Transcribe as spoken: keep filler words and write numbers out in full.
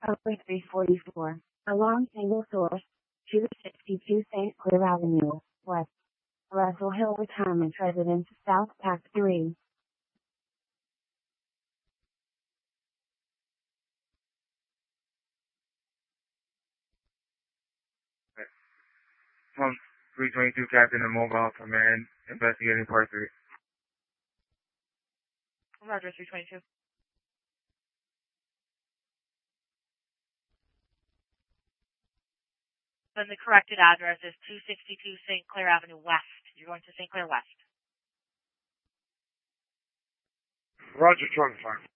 Highway three forty-four, along single source, two sixty-two Saint Clair Avenue, West, Russell Hill Retirement Residence, South Pack three. Pump three twenty-two, Captain and Mobile Command, investigating part three. Roger, three twenty-two. Then the corrected address is two sixty-two Saint Clair Avenue West. You're going to Saint Clair West. Roger, twenty-five.